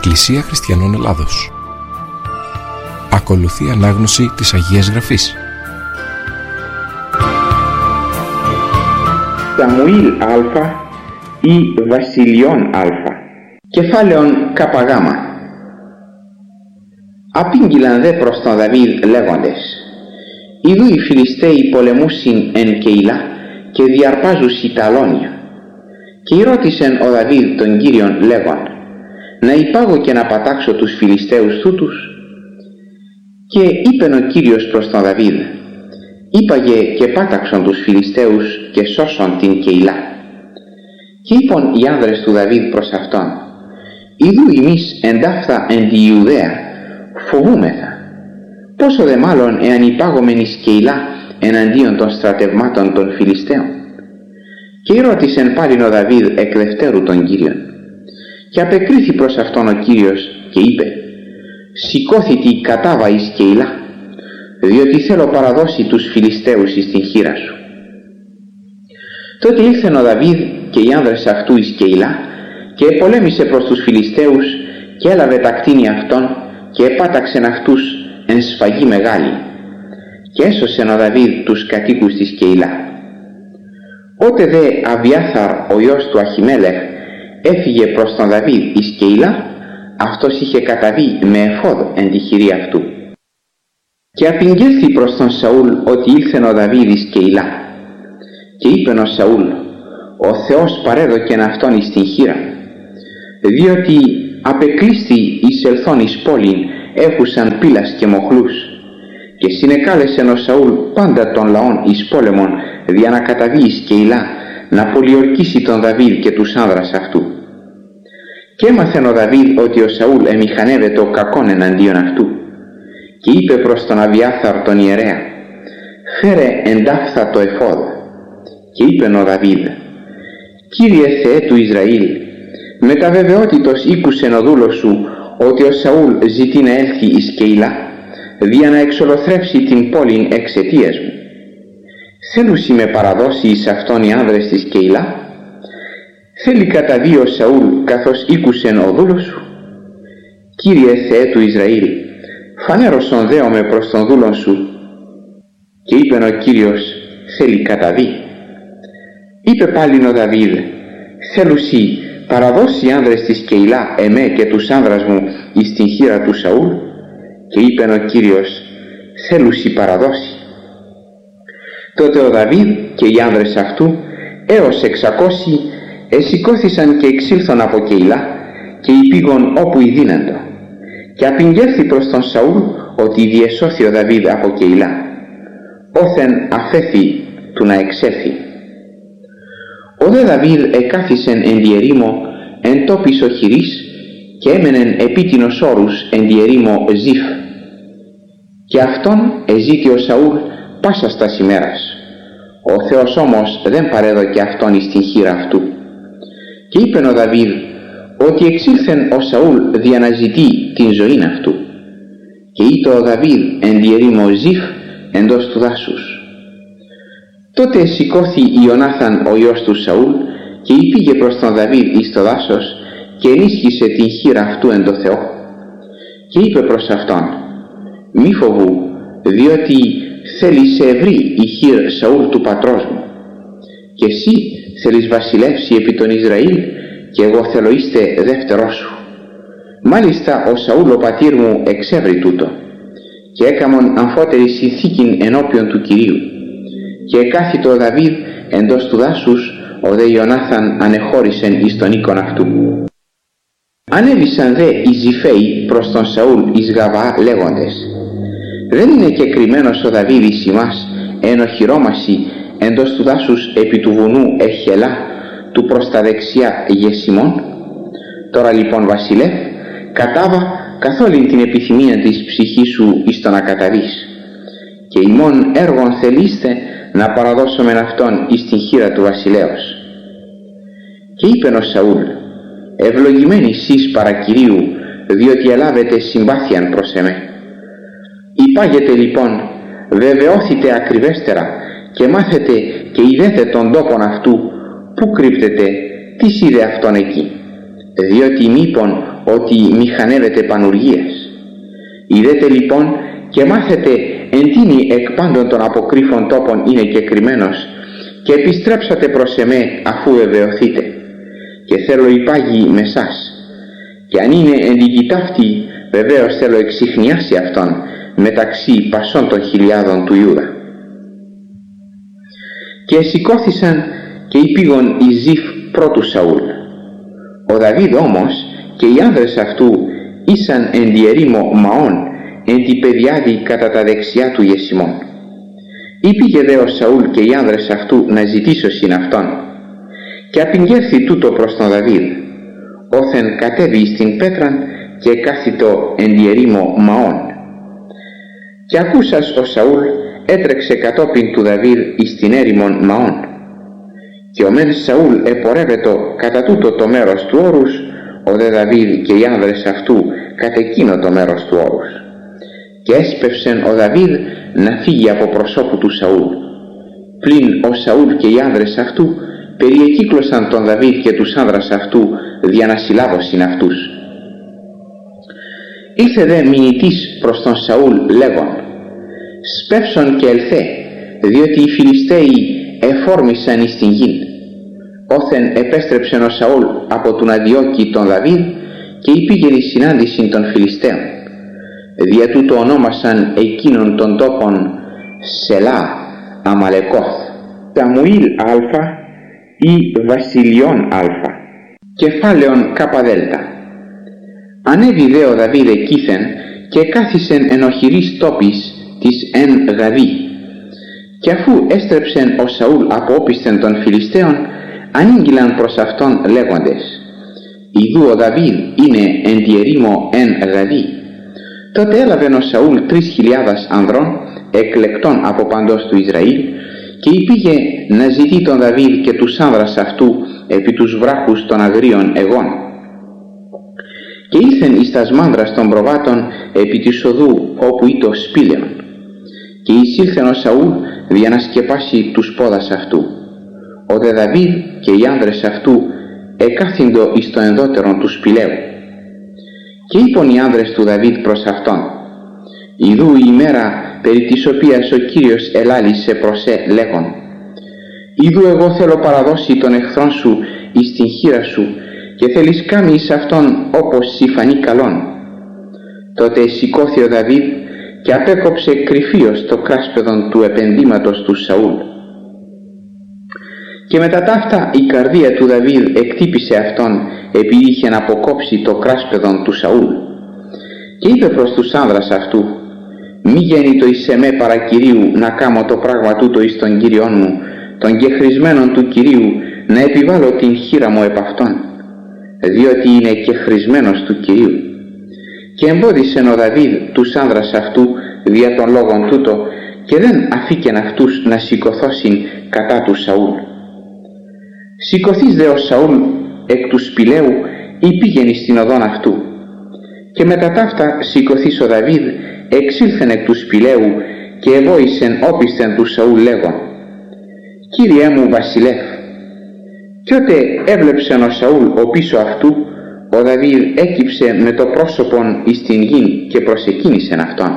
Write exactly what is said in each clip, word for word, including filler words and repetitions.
Εκκλησία Χριστιανών Ελλάδος. Ακολουθεί ανάγνωση της Αγίας Γραφής. Σαμουήλ Α ή Βασιλειών Α. Κεφάλαιον Καπαγάμα. Απήγγειλαν δε προς τον Δαβίδ λέγοντες: Ιδού οι Φιλιστέοι πολεμούσιν εν Κεϊλά και διαρπάζουσι τα αλόνια. Και ρώτησεν ο Δαβίδ τον Κύριον λέγον: Να υπάγω και να πατάξω τους Φιλιστέους τούτους? Και είπεν ο Κύριος προς τον Δαβίδ: Είπαγε και πάταξον τους Φιλιστέους και σώσον την Κεϊλά. Και είπαν οι άνδρες του Δαβίδ προς αυτόν: Ιδού ημείς εντάφθα εν τη Ιουδαία φοβούμεθα, πόσο δε μάλλον εάν υπάγομεν εις Κεϊλά εναντίον των στρατευμάτων των Φιλιστέων. Και ρώτησεν πάλιν ο Δαβίδ εκ δευτέρου τον Κύριον. Και απεκρίθη προς αυτόν ο Κύριος και είπε: Σηκώθητη κατάβα εις Κεϊλά, διότι θέλω παραδώσει τους Φιλιστέους εις την χείρα σου. Τότε ήλθεν ο Δαβίδ και οι άνδρες αυτού εις Κεϊλά και πολέμησε προς τους Φιλιστέους και έλαβε τα κτήνη αυτών και επάταξεν αυτούς εν σφαγή μεγάλη και έσωσεν ο Δαβίδ τους κατοίκους της Κεϊλά. Ότε δε Αβιάθαρ ο ιός του Αχιμέλεχ έφυγε προς τον Δαβίδ εις Κεϊλά, αυτός είχε καταβεί με εφόδ εν τη χειρή αυτού. Και απηγγέλθη προς τον Σαούλ ότι ήλθεν ο Δαβίδ εις Κεϊλά. Και είπεν ο Σαούλ: Ο Θεός παρέδοκεν αυτόν εις την χείρα, διότι απεκλείστη εις ελθόν εις πόλην έχουσαν πύλας και μοχλούς. Και συνεκάλεσεν ο Σαούλ πάντα των λαών εις πόλεμον δια να καταβεί εις Κεϊλά να πολιορκήσει τον Δαβίδ και τους άνδρας αυτού. Και έμαθεν ο Δαβίδ ότι ο Σαούλ εμηχανεύεται ο κακόν εναντίον αυτού. Και είπε προς τον Αβιάθαρ τον ιερέα: Φέρε εντάφθα το εφόδ. Και είπεν ο Δαβίδ: Κύριε Θεέ του Ισραήλ, με τα βεβαιότητος ήκουσεν ο δούλος σου ότι ο Σαούλ ζητεί να έλθει εις Κεϊλά δια να εξολοθρεύσει την πόλην εξαιτίας μου. Θέλουσι με παραδώσει εις αυτόν οι άνδρες της Κεϊλά? Θέλει καταβεί ο Σαούλ καθώς ήκουσεν ο δούλος σου? Κύριε Θεέ του Ισραήλ, φανέρωσον δέομαι προς τον δούλον σου. Και είπεν ο Κύριος: Θέλει καταβεί. Είπε πάλιν ο Δαβίδ: Θέλουσι παραδώσει οι άνδρες της Κεϊλά εμέ και τους άνδρας μου εις την χείρα του Σαούλ? Και είπεν ο Κύριος: Θέλουσι παραδώσει. Τότε ο Δαβίδ και οι άνδρες αυτού έως εξακόσιοι εσηκώθησαν και εξήλθον από Κεϊλά και υπήγον όπου ειδύναντο. Και απηγγέλθη προς τον Σαούλ ότι διεσώθη ο Δαβίδ από Κεϊλά, όθεν αφέθη του να εξέλθει. Ο δε Δαβίδ εκάθισεν εν τη ερήμο εν τόπις οχυρής και έμενεν επίτινος όρους εν τη ερήμο Ζιφ. Και αυτόν εζήτη ο Σαούλ πάσας τας ημέρας. Ο Θεός όμως δεν παρέδοκε αυτόν εις την χείρα αυτού. Και είπεν ο Δαβίδ ότι εξήλθεν ο Σαούλ δια να ζητεί την ζωήν αυτού. Και ήτο ο Δαβίδ εν τη ερήμο Ζιφ εντός του δάσους. Τότε σηκώθη Ιωνάθαν ο ιός του Σαούλ και υπήγε προς τον Δαβίδ εις το δάσος και ενίσχυσε την χείρα αυτού εν το Θεό. Και είπε προς αυτόν: Μη φοβού, διότι θέλει σε ευρύ η χείρ Σαούλ του πατρός μου. Και εσύ θέλεις βασιλεύσει επί τον Ισραήλ και εγώ θέλω είστε δεύτερός σου. Μάλιστα ο Σαούλ ο πατήρ μου εξεύρει τούτο και έκαμον αμφότερη συνθήκην ενώπιον του Κυρίου. Και εκάθιτο ο Δαβίδ εντός του δάσους, ο δε Ιωνάθαν ανεχώρησεν εις τον οίκον αυτού. Ανέβησαν δε οι Ζιφαίοι προς τον Σαούλ εις Γαβαά λέγοντες: Δεν είναι και κρυμμένος ο Δαβίδ εις ημάς εν οχυρώμαση εντός του δάσους επί του βουνού Εχελά του προς τα δεξιά Γεσιμών? Τώρα λοιπόν βασιλεύ, κατάβα καθ' όλην την επιθυμία της ψυχής σου εις το να καταβείς. Και ημών έργων θελείστε να παραδώσομεν αυτόν εις την χείρα του βασιλέως. Και είπεν ο Σαούλ: Ευλογημένοι σεις παρακυρίου, διότι ελάβετε συμπάθειαν προς εμέ. Υπάγετε λοιπόν, βεβαιώθητε ακριβέστερα και μάθετε και είδετε τον τόπον αυτού, που κρύπτεται, τι είδε αυτόν εκεί. Διότι μήπον ότι μηχανεύετε πανουργίες. Ιδέτε λοιπόν και μάθετε εν τίνη εκ πάντων των αποκρύφων τόπων είναι κεκριμένος, και επιστρέψατε προς εμέ αφού βεβαιωθείτε, και θέλω υπάγει με σας, και αν είναι εν την κοιτάφτη, βεβαίως θέλω εξυχνιάσει αυτόν μεταξύ πασών των χιλιάδων του Ιούδα. Και σηκώθησαν και υπήγον εις Ζιφ πρώτου Σαούλ. Ο Δαβίδ όμως και οι άνδρες αυτού ήσαν εν τη ερήμο Μαών, εν τη πεδιάδη κατά τα δεξιά του Γεσιμών. Υπήγε δε ο Σαούλ και οι άνδρες αυτού να ζητήσωσιν αυτόν, και απηγγέλθη τούτο προς τον Δαβίδ, όθεν κατέβη στην πέτραν και κάθιτο εν τη ερήμο Μαών. Και ακούσας ο Σαούλ έτρεξε κατόπιν του Δαβίδ εις την έρημον Μαών. Και ο μεν Σαούλ επορεύετο κατά τούτο το μέρος του όρους, ο δε Δαβίδ και οι άνδρες αυτού κατ' εκείνο το μέρος του όρους. Και έσπευσεν ο Δαβίδ να φύγει από προσώπου του Σαούλ. Πλην ο Σαούλ και οι άνδρες αυτού περιεκύκλωσαν τον Δαβίδ και τους άνδρας αυτού δια να συλλάβωσιν αυτούς. Ήλθε δε μηνυτής προς τον Σαούλ λέγον, «Σπεύσον και ελθέ, διότι οι Φιλιστέοι εφόρμησαν εις την γην». Όθεν επέστρεψεν ο Σαούλ από τον Αντιόκη τον Δαβίδ και υπήγαινε συνάντηση των Φιλιστέων. Δια τούτο ονόμασαν εκείνον των τόπων Σελά Αμαλεκόθ, Ταμουήλ Α ή Βασιλιών Α. Κεφάλαιον Καπαδέλτα. Ανέβη δε ο Δαβίδ εκείθεν και κάθισεν εν οχυρής τόπης της εν Γαδί. Και αφού έστρεψεν ο Σαούλ από όπισθεν των Φιλιστέων, ανήγγυλαν προς αυτόν λέγοντες, «Ιδού ο Δαβίδ είναι εν τη ερήμο εν Γαδί». Τότε έλαβεν ο Σαούλ τρεις χιλιάδας ανδρών εκλεκτών από παντός του Ισραήλ και υπήγε να ζητεί τον Δαβίδ και τους άνδρας αυτού επί τους βράχους των αγρίων αιγών. Και ήλθεν εις τας μάνδρας των προβάτων επί της οδού όπου ήτο σπήλαιον. Και εισήλθεν ο Σαούλ για να σκεπάσει τους πόδας αυτού. Ο δε Δαβίδ και οι άνδρες αυτού εκάθυντο εις το ενδότερον του σπηλαίου. Και είπον οι άνδρες του Δαβίδ προς αυτόν, «Ιδού η ημέρα περί της οποίας ο Κύριος ελάλησε προς σε λέγον, ιδού εγώ θέλω παραδώσει τον εχθρόν σου εις την χείρα σου και θέλεις κάμει εις αυτόν όπως σοι φανεί καλόν». Τότε σηκώθη ο Δαβίδ και απέκοψε κρυφίως το κράσπεδον του επενδύματος του Σαούλ. Και μετά ταύτα η καρδία του Δαβίδ εκτύπησε αυτόν επειδή είχε να αποκόψει το κράσπεδον του Σαούλ. Και είπε προς τους άνδρας αυτού, «Μη γέννητο εις εμέ παρά Κυρίου να κάμω το πράγμα τούτο εις τον Κύριον μου, τον κεχρισμένον του Κυρίου, να επιβάλλω την χείρα μου επ' αυτόν, διότι είναι κεχρισμένος του Κυρίου». Και εμπόδισεν ο Δαβίδ τους άνδρας αυτού δια των λόγων τούτο και δεν αφήκεν αυτούς να σηκωθώσιν κατά του Σαούλ. Σηκωθείς δε ο Σαούλ εκ του σπηλαίου υπήγαινε στην οδόν αυτού. Και μετά ταύτα σηκωθείς ο Δαβίδ εξήλθεν εκ του σπηλαίου και εβόησεν όπισθεν του Σαούλ λέγον, «Κύριέ μου βασιλεύ». Κι ότε έβλεψεν ο Σαούλ ο πίσω αυτού, ο Δαβίδ έκυψε με το πρόσωπον εις την γην και προσεκίνησεν αυτόν.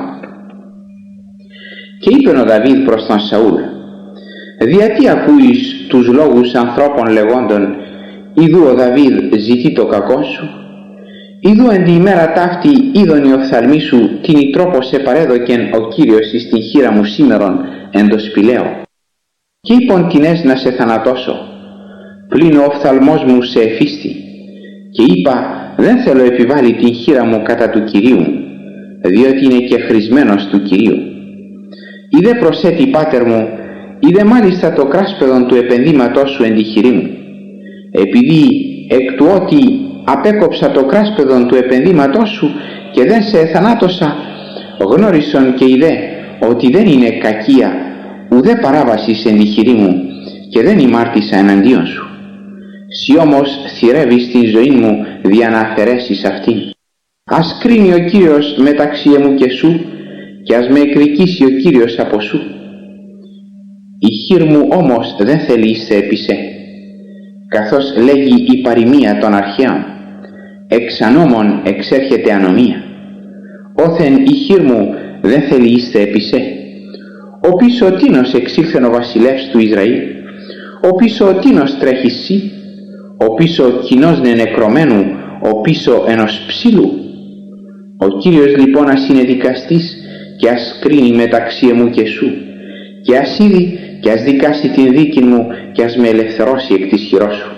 Και είπεν ο Δαβίδ προς τον Σαούλ, «Διατί ακούεις τους λόγους ανθρώπων λεγόντων, ιδού ο Δαβίδ ζητεί το κακό σου? Ιδού εν τη ημέρα ταύτη είδον η οφθαλμή σου την η τρόπο σε παρέδοκεν ο Κύριος εις την χείρα μου σήμερον εν το σπηλαίο. Και είπον τινές να σε θανατώσω, πλην ο οφθαλμός μου σε εφίστη. Και είπα, δεν θέλω επιβάλλει την χείρα μου κατά του Κυρίου, διότι είναι και χρησμένος του Κυρίου. Είδε προσέτει πάτερ μου, είδε μάλιστα το κράσπεδον του επενδύματός σου εν τη χειρή μου. Επειδή εκ του ότι απέκοψα το κράσπεδον του επενδύματός σου και δεν σε θανάτωσα, γνώρισον και είδε ότι δεν είναι κακία ουδέ παράβασης εν τη χειρή μου και δεν ημάρτησα εναντίον σου. Συ όμως θυρεύεις την ζωή μου δια να αφαιρέσεις αυτήν. Ας κρίνει ο Κύριος μεταξύ εμού και σου και ας με εκδικήσει ο Κύριος από σου. Η χείρ μου όμως δεν θέλει σε επί σε, καθώς λέγει η παροιμία των αρχαίων, εξ ανώμων εξέρχεται ανομία. Όθεν η χείρ μου δεν θέλει είστε επισέ. Ο πίσω ο τίνος εξήλθεν ο βασιλεύς του Ισραήλ. Ο πίσω ο τίνος τρέχει σύ. Ο πίσω ο κοινός νεκρωμένου, ο πίσω ενός ψήλου. Ο Κύριος λοιπόν ας είναι δικαστής και ας κρίνει μεταξύ εμού και σου, και ας είδει και ας δικάσει την δίκη μου και ας με ελευθερώσει εκ της χειρός σου.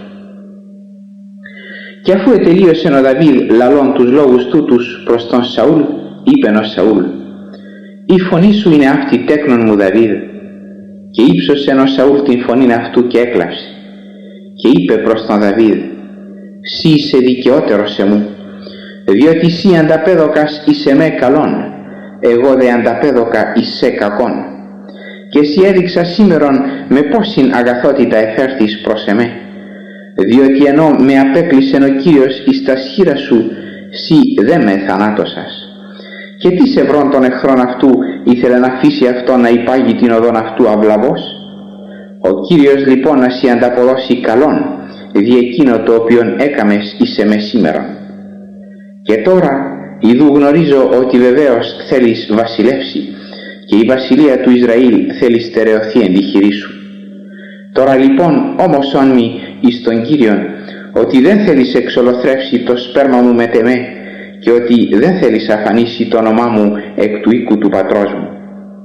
Και αφού ετελείωσε ο Δαβίδ λαλών τους λόγους τούτους προς τον Σαούλ, είπεν ο Σαούλ: «Η φωνή σου είναι αυτή τέκνον μου Δαβίδ». Και ύψωσε ο Σαούλ την φωνήν αυτού και έκλαψε. Και είπε προς τον Δαβίδ: «Σύ είσαι δικαιότερος εμού, διότι σύ ανταπέδωκας εις εμέ καλόν, εγώ δε ανταπέδωκα εις σε κακόν. Και σύ έδειξα σήμερον με πόσην αγαθότητα εφέρθης προς εμέ, διότι ενώ με απέκλεισεν ο Κύριος εις τα σχήρα σου, σύ δε με θανάτωσας. Και τι σε βρών των εχθρών αυτού ήθελε να αφήσει αυτό να υπάγει την οδόν αυτού αυλαβός. Ο Κύριος λοιπόν να σύ ανταποδώσει καλόν, δι' εκείνο το οποίον έκαμες εις εμέ σήμερον. Και τώρα ιδού γνωρίζω ότι βεβαίως θέλεις βασιλεύσει και η βασιλεία του Ισραήλ θέλει στερεωθεί εν τη χειρή σου. Τώρα λοιπόν όμωσον μη εις τον Κύριον ότι δεν θέλεις εξολοθρεύσει το σπέρμα μου με τεμέ και ότι δεν θέλεις αφανίσει το όνομά μου εκ του οίκου του πατρός μου».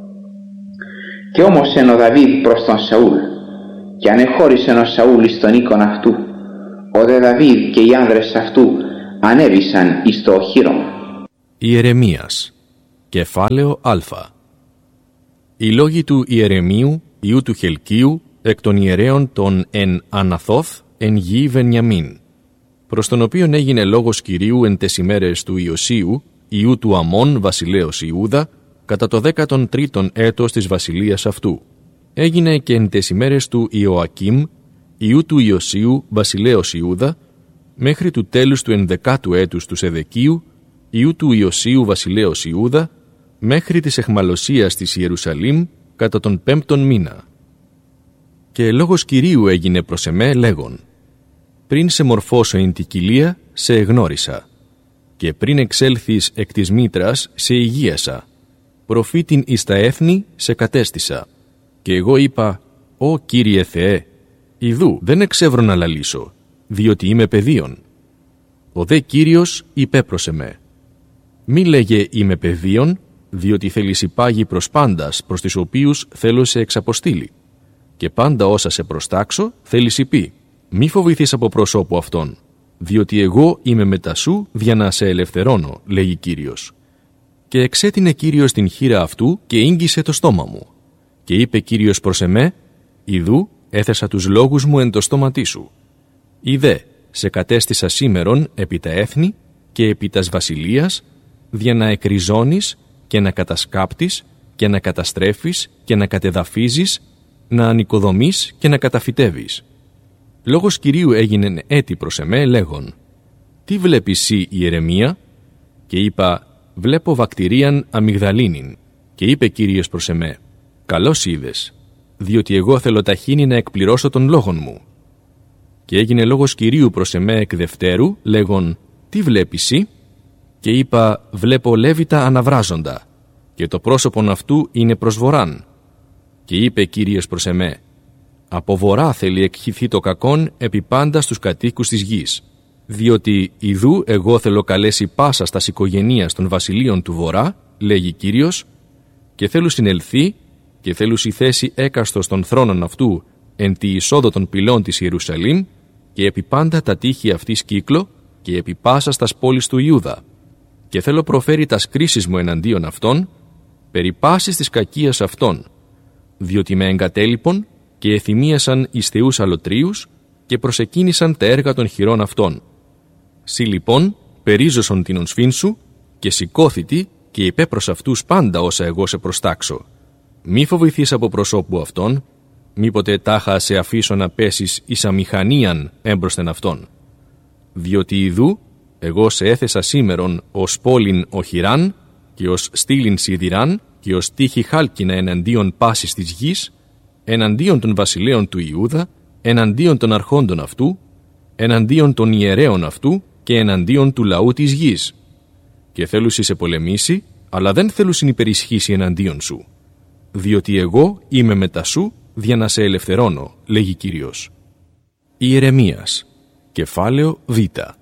Και όμως εν ο Δαβίδ προς τον Σαούλ, και ανεχώρησεν ο Σαούλ εις τον οίκον αυτού. Ο δε Δαβίδ και οι άνδρες αυτού ανέβησαν εις το οχύρο. Ιερεμίας, κεφάλαιο Α. Οι λόγοι του Ιερεμίου, ιού του Χελκίου, εκ των ιερέων των εν Αναθώθ, εν γη Βενιαμίν, προς τον οποίον έγινε λόγος Κυρίου εν τες ημέρες του Ιωσίου, ιού του Αμών, βασιλέως Ιούδα, κατά το δέκατον τρίτον έτος της βασιλείας αυτού. Έγινε και εν τες ημέρες του Ιωακίμ, ιού του Ιωσίου, βασιλέως Ιούδα, μέχρι του τέλους του ενδεκάτου έτους του Σεδεκίου, ιού του Ιωσίου, βασιλέως Ιούδα, μέχρι της εχμαλωσίας της Ιερουσαλήμ, κατά τον πέμπτον μήνα. Και λόγος Κυρίου έγινε προς εμέ λέγον: «Πριν σε μορφώσω εν τη κοιλία, σε εγνώρισα, και πριν εξέλθεις εκ της μήτρας, σε υγείασα, προφήτην εις τα έθνη, σε κατέστησα. Και εγώ είπα: Ω Κύριε Θεέ, ιδού δεν εξεύρω να λαλήσω, διότι είμαι παιδίον». Ο δε Κύριος είπε προς εμέ: «Μη λέγε είμαι παιδίον, διότι θέλεις υπάγει προς πάντας προς τις οποίους θέλω σε εξαποστήλει. Και πάντα όσα σε προστάξω θέλεις υπεί. Μη φοβηθείς από προσώπου αυτών, διότι εγώ είμαι μετά σου για να σε ελευθερώνω, λέγει Κύριος». Και εξέτεινε Κύριος την χείρα αυτού και ήγγισε το στόμα μου. Και είπε Κύριος προς εμέ: «Ιδού έθεσα τους λόγους μου εν το στόματί σου. Ιδέ, σε κατέστησα σήμερον επί τα έθνη και επί τας βασιλείας, για να εκριζώνεις και να κατασκάπτεις και να καταστρέφεις και να κατεδαφίζεις, να ανοικοδομείς και να καταφυτεύεις». Λόγος Κυρίου έγινε έτη προς εμέ λέγον: «Τι βλέπεις σύ, Ιερεμία?» Και είπα: «Βλέπω βακτηρίαν αμυγδαλίνην». Και είπε Κύριος προς εμέ: «Καλώς είδες, διότι εγώ θέλω ταχύνη να εκπληρώσω τον λόγον μου». Και έγινε λόγος Κυρίου προς εμέ εκ δευτέρου λέγον: «Τι βλέπεις σύ?» Και είπα: «Βλέπω λέβητα αναβράζοντα, και το πρόσωπον αυτού είναι προς βορράν». Και είπε Κύριος προς εμέ: «Από βορρά θέλει εκχυθεί το κακόν επί πάντα στους κατοίκους της γης, διότι ιδού εγώ θέλω καλέσει πάσα στας οικογενείας των βασιλείων του βορρά, λέγει Κύριος, και θέλουν συνελθεί και θέλουν η θέση έκαστος των θρόνων αυτού εν τη εισόδο των πυλών της Ιερουσαλήμ και επί πάντα τα τείχη αυτής κύκλο και επί πάσα στας πόλεις του Ιούδα. Και θέλω προφέρει τας κρίσεις μου εναντίον αυτών, περί πάσης της κακίας αυτών, διότι με εγκατέλειπον και εθυμίασαν εις θεούς αλωτρίους και προσεκίνησαν τα έργα των χειρών αυτών. Συ λοιπόν περίζωσον την οσφήν σου και σηκώθητη και είπε προς αυτούς πάντα όσα εγώ σε προστάξω. Μη φοβηθείς από προσώπου αυτών, μήποτε τάχα σε αφήσω να πέσεις εις αμηχανίαν έμπροσθεν αυτών. Διότι ιδού εγώ σε έθεσα σήμερον ως πόλην οχυράν και ως στήλην σιδηράν και ως τείχη χάλκινα εναντίον πάσης της γης, εναντίον των βασιλέων του Ιούδα, εναντίον των αρχόντων αυτού, εναντίον των ιερέων αυτού και εναντίον του λαού της γης. Και θέλουσι σε πολεμήσει, αλλά δεν θέλουσιν υπερισχύσει εναντίον σου. Διότι εγώ είμαι μετά σου, δια να σε ελευθερώνω, λέγει Κύριος. Ιερεμίας, κεφάλαιο Β.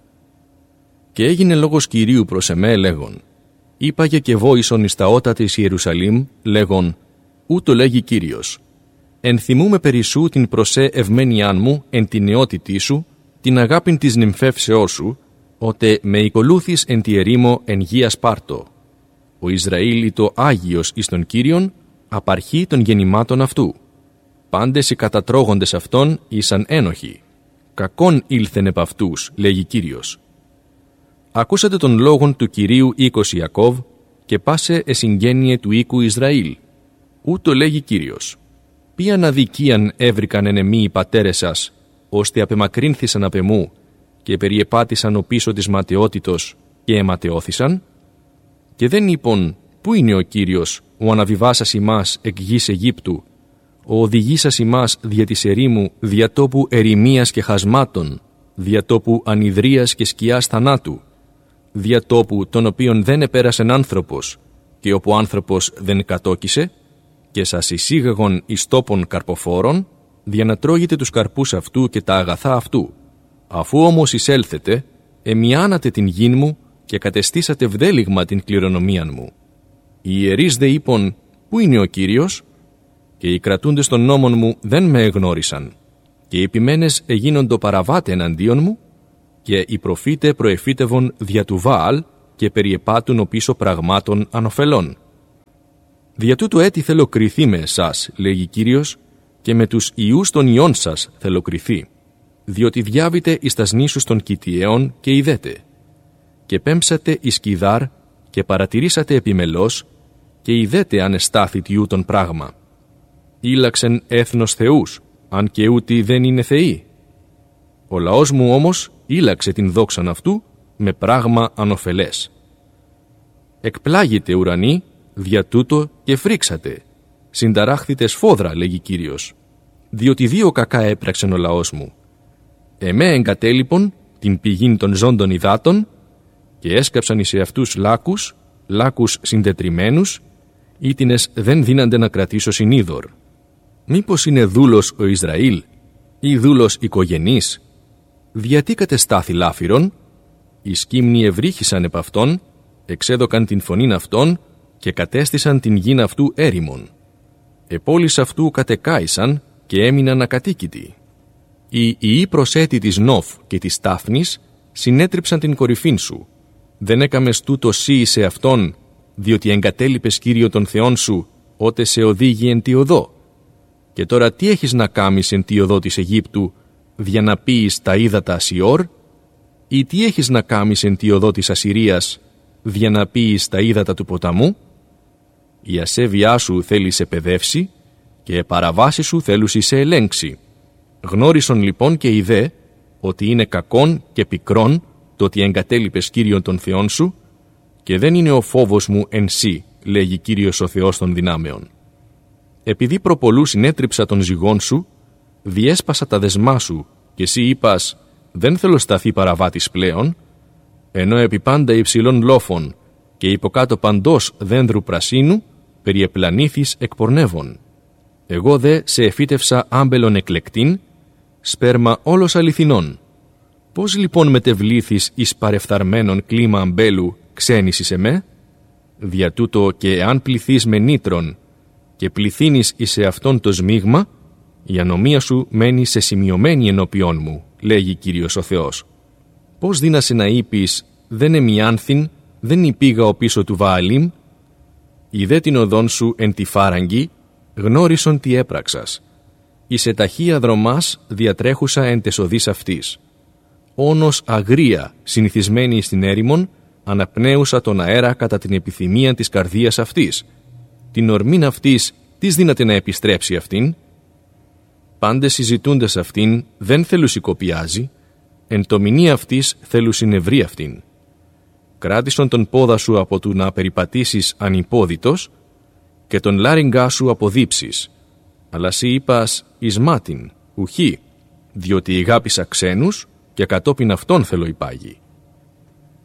Και έγινε λόγος Κυρίου προς εμέ λέγον, είπαγε και βόησον εις τα ότα της Ιερουσαλήμ, λέγον, ούτω λέγει Κύριος, ενθυμούμε περί σου την προσέ ευμένιάν μου εν την νεότητή σου, την αγάπην της νυμφεύσεώς σου, ότε με οικολούθης εν τη ερήμο εν γη Ασπάρτο. Ο Ισραήλ το Άγιος εις τον Κύριον, απαρχή των γεννημάτων αυτού. Πάντες οι κατατρώγοντες αυτών ήσαν ένοχοι. Κακόν ήλθεν επ' αυτούς, λέγει Κύριος. Ακούσατε τον λόγον του Κυρίου οίκος Ιακώβ και πάσε εσυγγένειε του οίκου Ισραήλ. Ούτω λέγει Κύριος. Ποιαν αδικίαν έβρικαν εν εμεί οι πατέρες σας, ώστε απεμακρύνθησαν απ' εμού και περιεπάτησαν ο πίσω της ματαιότητος και εματαιώθησαν. Και δεν είπον, πού είναι ο Κύριος, ο αναβιβάσας ημάς εκ γης Αιγύπτου, ο οδηγήσας ημάς δια της ερήμου, δια τόπου ερημίας και χασμάτων, δια τόπου ανιδρίας και σκιάς θανάτου, δια τόπου τον οποίον δεν επέρασεν άνθρωπος και όπου άνθρωπος δεν κατόκισε, και σας εισήγαγον εις τόπων καρποφόρων, δια να τρώγετε τους καρπούς αυτού και τα αγαθά αυτού. Αφού όμως εισέλθετε, εμιάνατε την γην μου και κατεστήσατε βδέλιγμα την κληρονομίαν μου. Οι ιερείς δε είπον, πού είναι ο Κύριος? Και οι κρατούντες των νόμων μου δεν με εγνώρισαν. Και οι επιμένες εγίνοντο παραβάτε εναντίον μου, και οι προφήτε προεφήτευον δια του Βάαλ και περιεπάτουν ο πίσω πραγμάτων ανοφελών. Δια τούτου έτη θέλω κριθεί με εσάς, λέγει Κύριος, και με τους ιούς των ιών σας θέλω κριθεί, διότι διάβητε εις τας νήσους των Κιτιαίων και ειδέτε. Και πέμψατε εις Κιδάρ και παρατηρήσατε επιμελώς και ειδέτε αν εστάθη τιούτον πράγμα. Ήλαξεν έθνος θεούς, αν και ούτι δεν είναι θεοί. Ο λαός μου όμως ήλαξε την δόξαν αυτού με πράγμα ανοφελές. Εκπλάγετε ουρανοί, δια τούτο και φρίξατε. Συνταράχθητε σφόδρα, λέγει Κύριος, διότι δύο κακά έπραξεν ο λαός μου. Εμέ εγκατέλειπον την πηγήν των ζώντων υδάτων και έσκαψαν εις εαυτούς λάκους, λάκους συντετριμένους, ήτινες δεν δύνανται να κρατήσω συνείδωρ. Μήπως είναι δούλος ο Ισραήλ ή δούλος οικογενής? Διατί κατεστάθη λάφυρον? Οι σκύμνοι ευρύχησαν επ' αυτόν, εξέδωκαν την φωνήν αυτών και κατέστησαν την γην αυτού έρημον. Επόλεις αυτού κατεκάησαν και έμειναν ακατοίκητοι. Οι ιοί προσέτη της Νόφ και της Τάφνης συνέτριψαν την κορυφήν σου. Δεν έκαμες τούτο σύ σε αυτόν, διότι εγκατέλειπες Κύριο των Θεών σου, ότε σε οδήγει εν τη οδό. Και τώρα τι έχεις να κάμεις εν τη οδό της Αιγύπτου, δια να πείεις τα ύδατα Ασιόρ, ή τι έχεις να κάμεις εν τη οδό της Ασσυρίας, δια να πείεις τα ύδατα του ποταμού? Η ασέβειά σου θέλει σε παιδεύσει και παραβάσει σου θέλουσι σε ελέγξει. Γνώρισον λοιπόν και ειδέ ότι είναι κακόν και πικρόν το ότι εγκατέλειπες Κύριον των Θεών σου, και δεν είναι ο φόβος μου εν σύ, λέγει Κύριος ο Θεός των δυνάμεων. Επειδή προπολού συνέτριψα τον ζυγόν σου, διέσπασα τα δεσμά σου, και εσύ είπας, δεν θέλω σταθεί παραβάτης πλέον, ενώ επί πάντα υψηλών λόφων και υποκάτω παντός δένδρου πρασίνου, περιεπλανήθης εκπορνεύων. Εγώ δε σε εφύτευσα άμπελον εκλεκτήν, σπέρμα όλος αληθινών. Πώς λοιπόν μετεβλήθης εις παρεφθαρμένον κλίμα αμπέλου ξένησης εμέ? Δια τούτο και εάν πληθείς με νήτρον και πληθύνεις εις εαυτόν το σμίγμα, η ανομία σου μένει σε σημειωμένη ενώπιόν μου, λέγει Κύριος ο Θεός. Πώς δύνασε να είπεις, δεν εμιάνθην, δεν υπήγα ο πίσω του Βααλίμ? Ιδέ την οδόν σου εν τη φάραγγι, γνώρισον τι έπραξας. Είσαι ταχεία δρομάς διατρέχουσα εν τες οδείς αυτής. Όνος αγρία, συνηθισμένη στην έρημον, αναπνέουσα τον αέρα κατά την επιθυμία της καρδίας αυτής. Την ορμήν αυτής, τις δύναται να επιστρέψει αυτήν? Πάντες συζητούντες αυτήν, δεν θέλουσι κοπιάζει, εν το μηνύ αυτής θέλουσι νευρή αυτήν. Κράτησον τον πόδα σου από του να περιπατήσεις ανυπόδητος και τον λάριγγά σου αποδείψεις. Αλλά σύ είπας εις μάτιν, ουχή, διότι ηγάπησα ξένους και κατόπιν αυτόν θέλω υπάγει.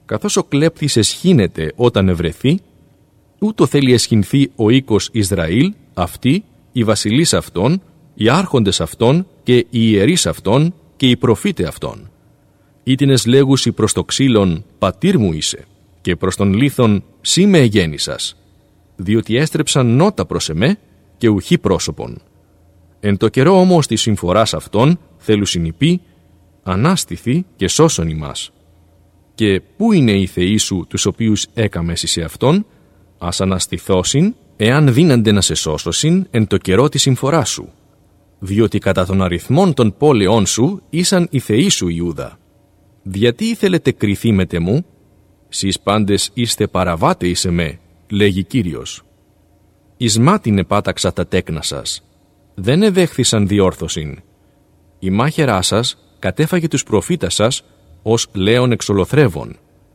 καθώς ο κλέπτης εσχύνεται όταν ευρεθεί, ούτω θέλει εσχυνθεί ο οίκος Ισραήλ, αυτοί, οι βασιλείς αυτών, οι άρχοντες αυτών και οι ιερείς αυτών και οι προφήτε αυτών. Ήτινες λέγουσι προς το ξύλον, πατήρ μου είσαι, και προς τον λίθον, σύ με εγέννησας, διότι έστρεψαν νότα προς εμέ και ουχή πρόσωπον. Εν το καιρό όμως της συμφοράς αυτών θέλουν συνυπεί, ανάστηθη και σώσον ημάς. Και πού είναι οι θεοί σου τους οποίους έκαμες σε αυτόν, ας αναστηθώσιν, εάν δύνανται να σε σώσωσιν εν το καιρό της συμφοράς σου. Διότι κατά των αριθμών των πόλεων σου ήσαν οι θεοί σου, Ιούδα. Γιατί ήθελετε κριθεί με τεμού, σεις πάντες είστε παραβάτε εις εμέ, λέγει Κύριος. Εις μάτιν επάταξα τα τέκνα σας, δεν εδέχθησαν διόρθωσιν. Η μάχαιρά σας κατέφαγε τους προφήτας σας ως λέον εξολοθρεύων.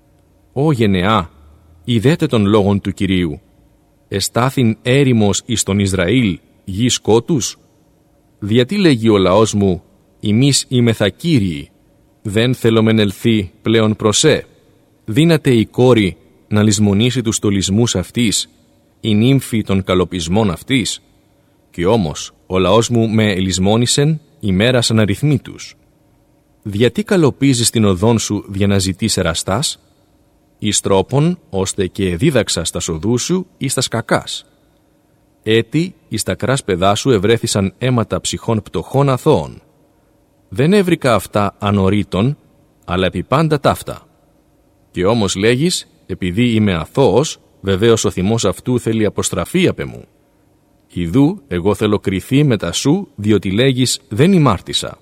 Ω γενεά, είδετε των λόγων του Κυρίου, εστάθην έρημος εις τον Ισραήλ γη σκότους. Γιατί λέγει ο λαός μου, ημείς είμεθα Κύριοι, δεν θέλομεν ελθεί πλέον προσέ. Δύναται η κόρη να λησμονήσει τους στολισμούς αυτής, η νύμφη των καλοπισμών αυτής. Και όμως ο λαός μου με ελισμόνησεν ημέρας αναριθμήτους. Γιατί καλοπίζεις την οδόν σου για να ζητείς εραστάς, εις τρόπον ώστε και δίδαξα στα σοδού σου εις τας κακάς. Έτι εις τα κράσπεδά σου ευρέθησαν αίματα ψυχών πτωχών αθώων. Δεν έβρικα αυτά ανορίτων, αλλά επί πάντα ταύτα. Και όμως λέγεις, επειδή είμαι αθώος, βεβαίως ο θυμός αυτού θέλει αποστραφή απ' εμού. Ιδού, εγώ θέλω κριθεί μετά σου, διότι λέγεις δεν ημάρτησα.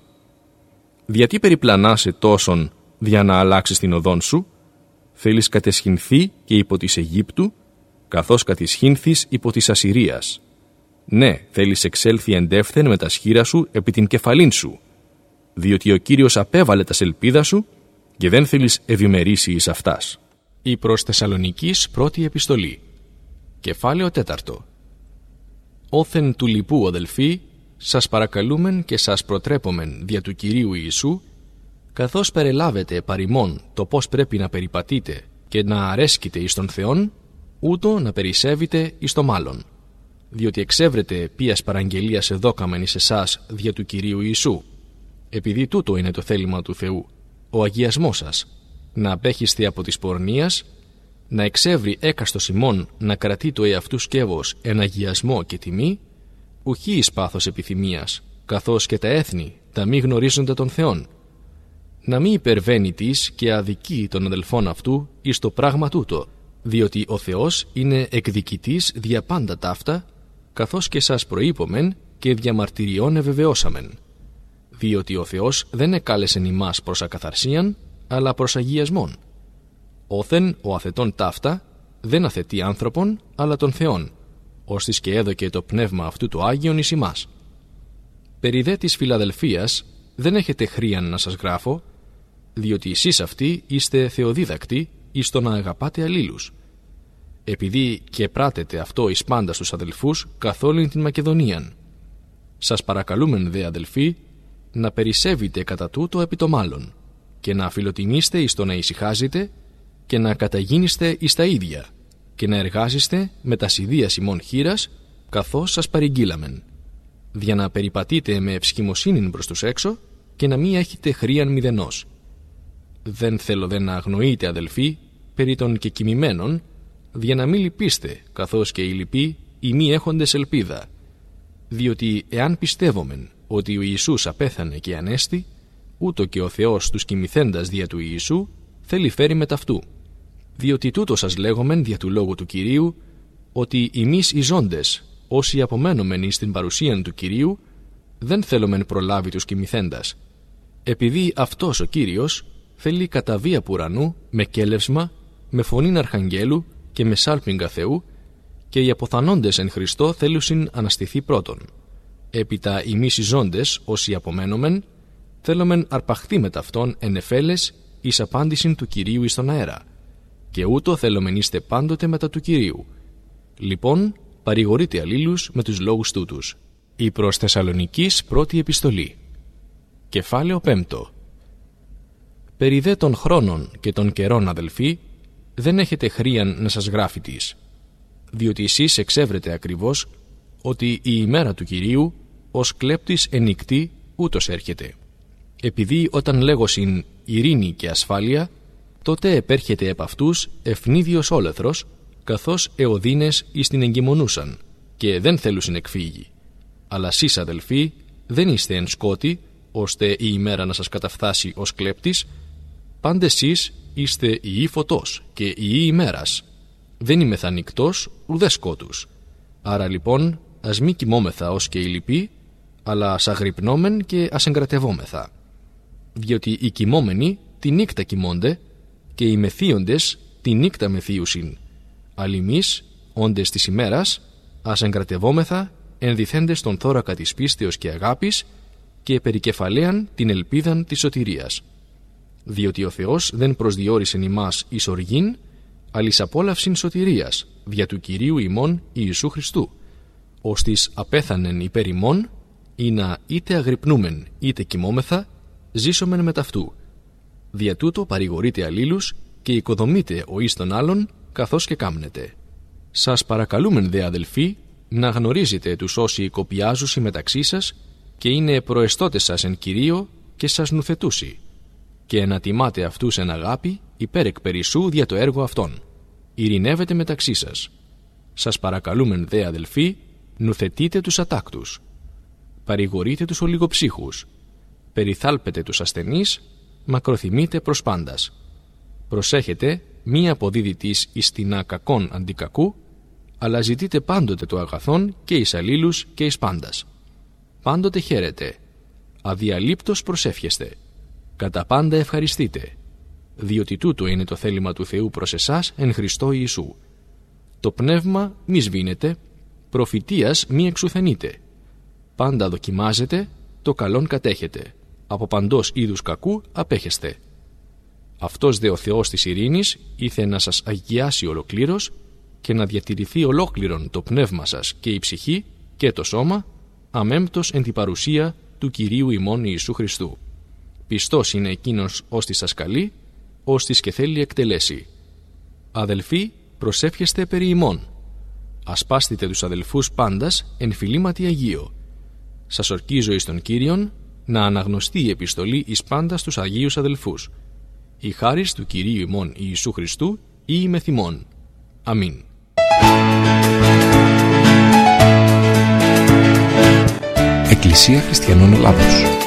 Γιατί περιπλανάσαι τόσον δια να αλλάξεις την οδόν σου, θέλεις κατεσχυνθεί και υπό της Αιγύπτου, καθώς κατησχύνθης υπό της Ασσυρίας. Ναι, θέλεις εξέλθει εντεύθεν με τα σχήρα σου επί την κεφαλήν σου, διότι ο Κύριος απέβαλε τα σελπίδα σου και δεν θέλεις ευημερήσει εις αυτάς. Η προς Θεσσαλονικής πρώτη επιστολή. Κεφάλαιο τέταρτο. Όθεν του λοιπού αδελφοί, σας παρακαλούμεν και σας προτρέπομεν δια του Κυρίου Ιησού, καθώς περιλάβετε παρημών το πώς πρέπει να περιπατείτε και να αρέσκετε εις τον Θεόν, ούτω να περισσεύετε εις το μάλλον. Διότι εξεύρετε ποίας παραγγελίας εδώκαμεν εις εσάς δια του Κυρίου Ιησού. Επειδή τούτο είναι το θέλημα του Θεού, ο αγιασμός σας, να απέχεστε από της πορνείας, να εξεύρει έκαστος ημών να κρατεί το εαυτού σκεύος εν αγιασμό και τιμή, ουχή εις πάθος επιθυμίας, καθώς και τα έθνη τα μη γνωρίζοντα τον Θεόν, να μη υπερβαίνει της και αδικεί των αδελφών αυτού εις το πράγμα τούτο, διότι ο Θεός είναι εκδικητής δια πάντα ταύτα, καθώς και σας προείπομεν και διαμαρτυριών ευεβαιώσαμεν. Διότι ο Θεός δεν εκάλεσεν ημάς προς ακαθαρσίαν, αλλά προς αγιασμόν. Όθεν ο αθετών ταύτα δεν αθετεί άνθρωπον, αλλά τον Θεόν, ώστις και έδωκε το πνεύμα αυτού το Άγιον εις ημάς. Περί δε της Φιλαδελφίας δεν έχετε χρίαν να σας γράφω, διότι εσείς αυτοί είστε θεοδίδακτοι εις το να αγαπάτε αλλήλους. Επειδή και πράτετε αυτό εις πάντα στους αδελφούς καθ' όλην την Μακεδονίαν. Σας παρακαλούμεν δε αδελφοί, να περισσεύετε κατά τούτο επί το μάλλον, και να φιλοτιμήστε εις το να ησυχάζετε και να καταγίνεστε εις τα ίδια και να εργάζεστε με τα σιδείας ημών χείρας, καθώς σας παρηγγείλαμεν, για να περιπατείτε με ευσχημοσύνην προς τους έξω και να μην έχετε χρίαν μηδενός. Δεν θέλω δε να αγνοείτε αδελφοί περί των κεκοιμημένων, για να μην λυπήστε, καθώς και οι λοιποί οι μη έχοντες ελπίδα, διότι εάν πιστεύομεν ότι ο Ιησούς απέθανε και ανέστη, ούτω και ο Θεός τους κοιμηθέντας δια του Ιησού θέλει φέρει με ταυτού. Διότι τούτο σας λέγομεν δια του λόγου του Κυρίου, ότι εμείς οι ζώντες, όσοι απομένομεν εις την παρουσίαν του Κυρίου, δεν θέλομεν προλάβει τους κοιμηθέντας, επειδή αυτός ο Κύριος θέλει κατά βία που ουρανού, με κέλευσμα, με φωνήν αρχαγγέλου και με σάλπιγγα Θεού, και οι αποθανόντες εν Χριστώ θέλουσιν αναστηθεί πρώτον. Έπειτα εμείς οι ζώντες, όσοι απομένομεν, θέλομεν αρπαχθεί με ταυτόν εν εφέλες εις απάντησιν του Κυρίου εις τον αέρα, και ούτω θέλομεν είστε πάντοτε μετά του Κυρίου. Λοιπόν, παρηγορείτε αλλήλους με τους λόγους τούτους. Η προς Θεσσαλονικής πρώτη επιστολή. Κεφάλαιο πέμπτο. Περί δε των χρόνων και των καιρών, αδελφοί, δεν έχετε χρίαν να σας γράφει τις, διότι εσείς εξεύρετε ακριβώς ότι η ημέρα του Κυρίου ως κλέπτης ενικτή ούτως έρχεται. Επειδή όταν λέγωσιν ειρήνη και ασφάλεια, τότε επέρχεται επ' αυτούς ευνίδιος όλεθρος, καθώς εωδίνες εις την εγκυμονούσαν, και δεν θέλουσιν εκφύγει. Αλλά σεις, αδελφοί, δεν είστε εν σκότη, ώστε η ημέρα να σας καταφθάσει ως κλέπτης. Πάντε σεις είστε ιοί φωτός και ιοί ημέρας. Δεν είμαι θανικτός ουδέ σκότους. Άρα λοιπόν ας μη κοιμόμεθα ως και οι λοιποί, αλλά ας αγρυπνόμεν και ας εγκρατευόμεθα. Διότι οι κοιμόμενοι τη νύκτα κοιμώνται και οι μεθύοντες τη νύκτα μεθύουσιν. Αλλά εμείς, όντες της ημέρας, ας εγκρατευόμεθα ενδυθέντες τον θώρακα της πίστεως και αγάπης και περικεφαλαίαν την ελπίδαν της σωτηρίας. Διότι ο Θεός δεν προσδιορίσεν ημάς εις οργήν, αλλά εις απόλαυσιν σωτηρίας, δια του Κυρίου ημών Ιησού Χριστού, ώστις απέθανεν υπέρ ημών, ή να είτε αγρυπνούμεν είτε κοιμόμεθα, ζήσομεν με ταυτού. Δια τούτο παρηγορείτε αλλήλους και οικοδομείτε ο εις τον άλλον, καθώς και κάμνετε. Σας παρακαλούμεν δε, αδελφοί, να γνωρίζετε τους όσοι οικοποιάζουσι μεταξύ σας και είναι προεστώτες σας εν Κυρίω και σας νουθετούσι, και να τιμάτε αυτούς εν αγάπη υπέρ εκ περισσού δια το έργο αυτών. Ειρηνεύετε μεταξύ σας. Σας παρακαλούμεν δε, αδελφοί, νουθετείτε τους ατάκτους. Παρηγορείτε τους ολιγοψύχους. Περιθάλπετε τους ασθενείς, μακροθυμείτε προς πάντας. Προσέχετε μη αποδίδητης εις τινά κακόν αντικακού, αλλά ζητείτε πάντοτε το αγαθόν και εις αλλήλους και εις πάντας. Πάντοτε χαίρετε. Αδιαλείπτως προσεύχεστε. Κατά πάντα ευχαριστείτε, διότι τούτο είναι το θέλημα του Θεού προς εσάς εν Χριστώ Ιησού. Το πνεύμα μη σβήνετε, προφητείας μη εξουθενείτε. Πάντα δοκιμάζετε, το καλόν κατέχετε, από παντός είδους κακού απέχεστε. Αυτός δε ο Θεός της ειρήνης ήθε να σας αγιάσει ολοκλήρως και να διατηρηθεί ολόκληρον το πνεύμα σας και η ψυχή και το σώμα, αμέμπτος εν την παρουσία του Κυρίου ημών Ιησού Χριστού. Πιστός είναι εκείνος ως τη σας καλεί, ως της και θέλει εκτελέσει. Αδελφοί, προσεύχεστε περί ημών. Ασπάστητε τους αδελφούς πάντας εν φιλήματι Αγίο. Σας ορκίζω εις τον Κύριον να αναγνωστεί η επιστολή εις πάντα στους Αγίους αδελφούς. Η χάρις του Κυρίου ημών Ιησού Χριστού ή μεθ' ημών. Αμήν. Εκκλησία Χριστιανών Ελλάδος.